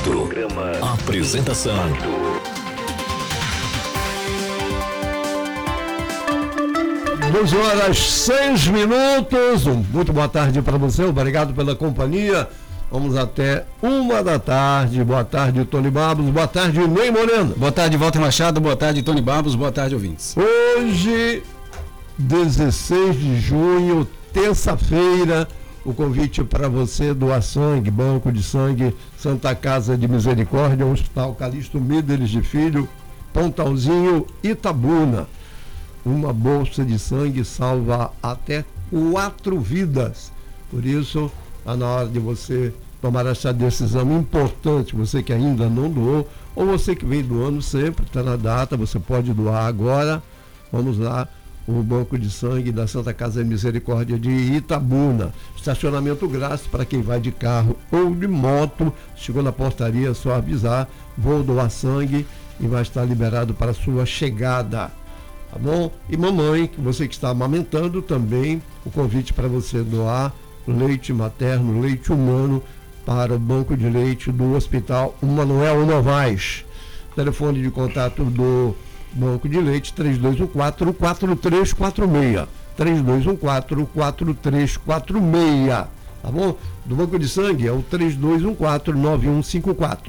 Impacto. Apresentação: 12h06. Muito boa tarde para você, obrigado pela companhia. Vamos até 1h. Boa tarde, Tony Babos. Boa tarde, Ney Moreno. Boa tarde, Walter Machado. Boa tarde, Tony Babos. Boa tarde, ouvintes. Hoje, 16 de junho, terça-feira, o convite para você doar sangue, Banco de Sangue, Santa Casa de Misericórdia, Hospital Calixto Médeles de Filho, Pontalzinho, Itabuna. Uma bolsa de sangue salva até 4 vidas. Por isso, está na hora de você tomar essa decisão importante. Você que ainda não doou, ou você que vem doando sempre, está na data, você pode doar agora. Vamos lá, o Banco de Sangue da Santa Casa de Misericórdia de Itabuna. Estacionamento grátis para quem vai de carro ou de moto. Chegou na portaria, é só avisar, vou doar sangue e vai estar liberado para a sua chegada. Tá bom? E mamãe, você que está amamentando também, o convite para você doar leite materno, leite humano para o banco de leite do Hospital Manuel Novaes. Telefone de contato do Banco de Leite 3214-4346. 3214-4346. Tá bom? Do Banco de Sangue é o 3214-9154.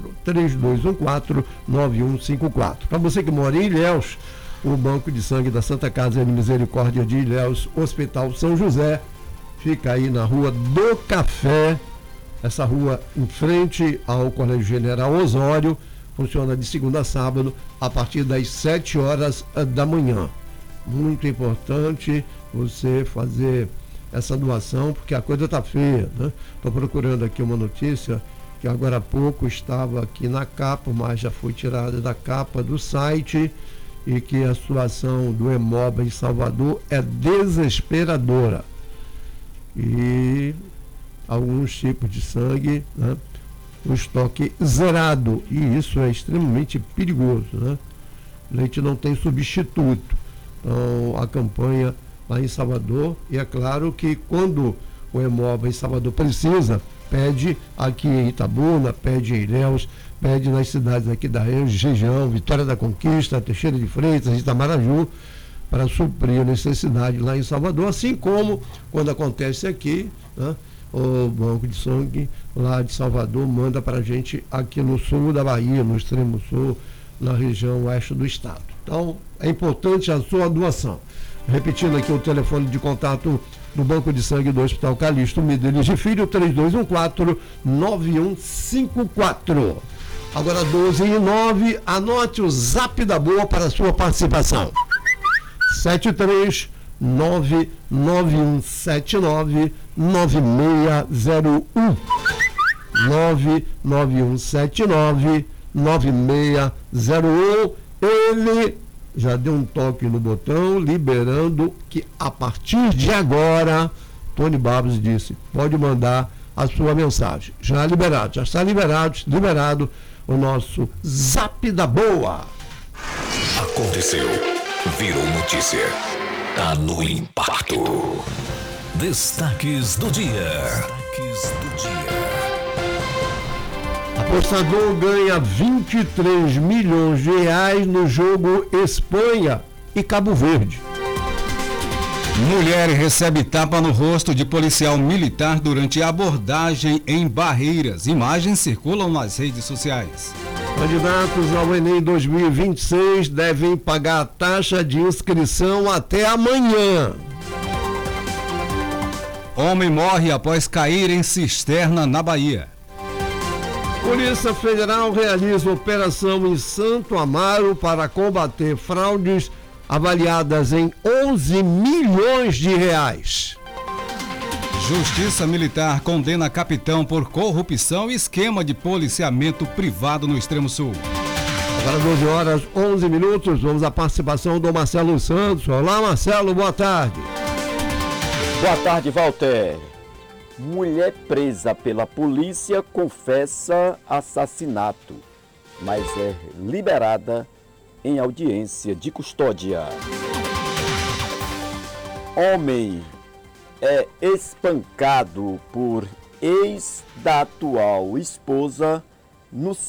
3214-9154. Para você que mora em Ilhéus, o Banco de Sangue da Santa Casa de Misericórdia de Ilhéus, Hospital São José, fica aí na Rua do Café, essa rua em frente ao Colégio General Osório, funciona de segunda a sábado, a partir das 7 horas da manhã. Muito importante você fazer essa doação, porque a coisa está feia, né? Estou procurando aqui uma notícia que agora há pouco estava aqui na capa, mas já foi tirada da capa do site, e que a situação do Hemoba em Salvador é desesperadora. E alguns tipos de sangue, né, o estoque zerado, e isso é extremamente perigoso, né? Leite não tem substituto. Então a campanha lá em Salvador, e é claro que quando o Hemoba em Salvador precisa, pede aqui em Itabuna, pede em Ilhéus, pede nas cidades aqui da região, Vitória da Conquista, Teixeira de Freitas, Itamaraju, para suprir a necessidade lá em Salvador, assim como quando acontece aqui, né, o Banco de Sangue lá de Salvador manda para a gente aqui no sul da Bahia, no extremo sul, na região oeste do estado. Então, é importante a sua doação. Repetindo aqui o telefone de contato do Banco de Sangue do Hospital Calixto Médeles de Filho, 3214-9154. Agora 12h09, anote o Zap da Boa para a sua participação. 73991799601. 991799601. Ele já deu um toque no botão, liberando que a partir de agora, Tony Babos disse, pode mandar a sua mensagem. Já liberado, já está liberado o nosso Zap da Boa. Aconteceu, virou notícia, tá no Impacto. Destaques do dia. Apostador ganha 23 milhões de reais no jogo Espanha e Cabo Verde. Mulher recebe tapa no rosto de policial militar durante abordagem em Barreiras. Imagens circulam nas redes sociais. Candidatos ao Enem 2026 devem pagar a taxa de inscrição até amanhã. Homem morre após cair em cisterna na Bahia. Polícia Federal realiza operação em Santo Amaro para combater fraudes avaliadas em 11 milhões de reais. Justiça Militar condena capitão por corrupção e esquema de policiamento privado no Extremo Sul. Agora 12h11, vamos à participação do Marcelo Santos. Olá, Marcelo, boa tarde. Boa tarde, Walter. Mulher presa pela polícia confessa assassinato, mas é liberada em audiência de custódia. Homem é espancado por ex da atual esposa no